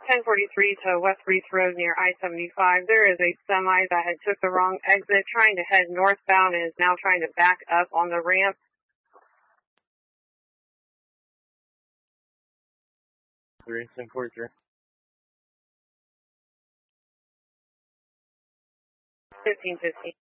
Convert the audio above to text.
1043 to West Reese Road near I-75. There is a semi that had took the wrong exit trying to head northbound and is now trying to back up on the ramp. 1043. 1550.